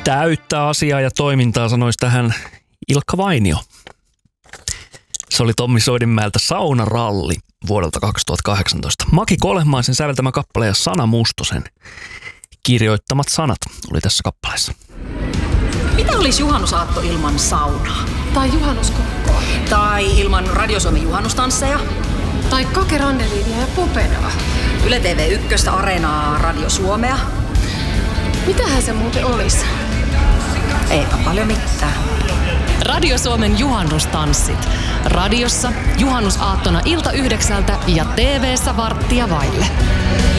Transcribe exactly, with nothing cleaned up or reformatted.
Täyttä asiaa ja toimintaa sanoisi tähän Ilkka Vainio. Se oli Tommi Soidinmäeltä Saunaralli vuodelta kaksituhattakahdeksantoista. Maki Kolehmaisen säveltämä kappale ja Sanna Mustosen kirjoittamat sanat oli tässä kappaleessa. Mitä olisi juhannusaatto ilman saunaa? Tai juhannuskokkoa. Tai ilman Radio Suomen juhannustansseja? Tai Kake Randeliinia ja Popedaa. Yle T V yksi, Areenaa, Radio Suomea. Mitähän se muuten olisi? Eipä paljon mitään. Radio Suomen juhannustanssit. Radiossa juhannusaattona ilta yhdeksältä ja T V:ssä varttia vaille.